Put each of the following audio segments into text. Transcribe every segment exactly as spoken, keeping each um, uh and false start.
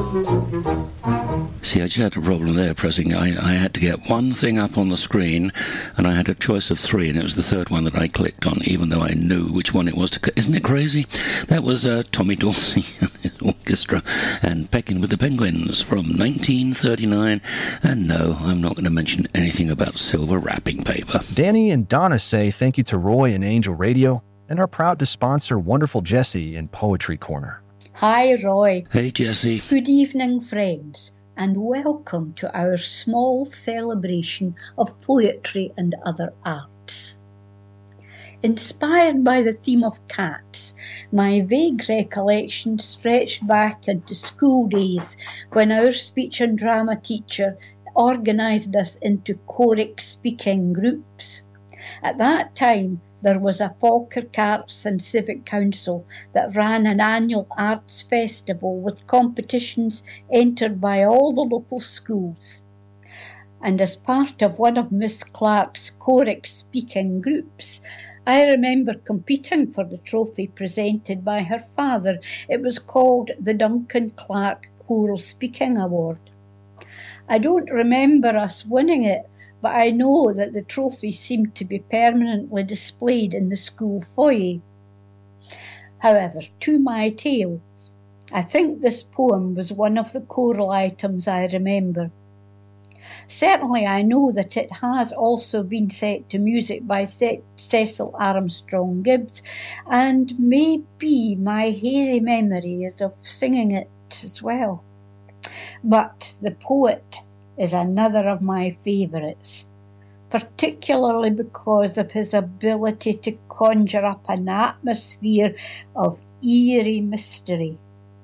See, I just had a problem there pressing. I, I had to get one thing up on the screen, and I had a choice of three, and it was the third one that I clicked on, even though I knew which one it was to click. Isn't it crazy? That was uh, Tommy Dorsey and his orchestra, and Pecking with the Penguins from nineteen thirty-nine. And no, I'm not going to mention anything about silver wrapping paper. Danny and Donna say thank you to Roy and Angel Radio, and are proud to sponsor Wonderful Jessie in Poetry Corner. Hi, Roy. Hey, Jessie. Good evening, friends, and welcome to our small celebration of poetry and other arts. Inspired by the theme of cats, my vague recollection stretched back into school days when our speech and drama teacher organised us into choric speaking groups. At that time, there was a Falkirk Arts and Civic Council that ran an annual arts festival with competitions entered by all the local schools. And as part of one of Miss Clark's choric speaking groups, I remember competing for the trophy presented by her father. It was called the Duncan Clark Choral Speaking Award. I don't remember us winning it, but I know that the trophy seemed to be permanently displayed in the school foyer. However, to my tale, I think this poem was one of the choral items I remember. Certainly I know that it has also been set to music by Ce- Cecil Armstrong Gibbs, and maybe my hazy memory is of singing it as well. But the poet is another of my favourites, particularly because of his ability to conjure up an atmosphere of eerie mystery,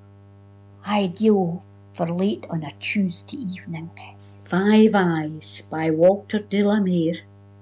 ideal for late on a Tuesday evening. Five Eyes by Walter de la Mare.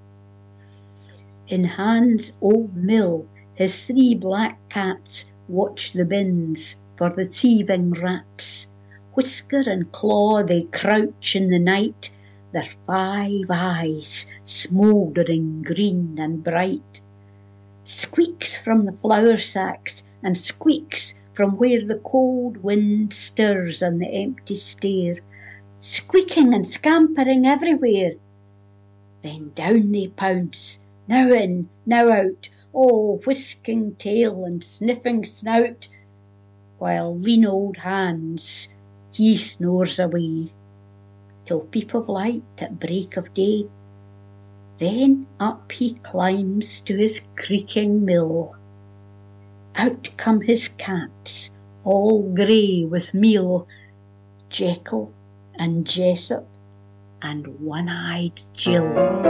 In Hans' old mill, his three black cats watch the bins for the thieving rats. Whisker and claw they crouch in the night, their five eyes smouldering green and bright. Squeaks from the flour sacks and squeaks from where the cold wind stirs on the empty stair, squeaking and scampering everywhere. Then down they pounce, now in, now out, oh, whisking tail and sniffing snout, while lean old Hans, he snores away, till peep of light at break of day. Then up he climbs to his creaking mill. Out come his cats, all grey with meal, Jekyll and Jessop and one-eyed Jill.